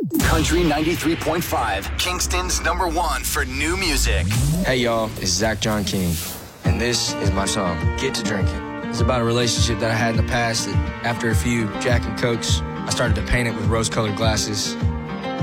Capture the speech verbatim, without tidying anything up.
Country ninety-three point five, Kingston's number one for new music. Hey y'all, it's Zach John King, and this is my song, Get to Drinking. It's about a relationship that I had in the past that after a few Jack and Cokes, I started to paint it with rose-colored glasses.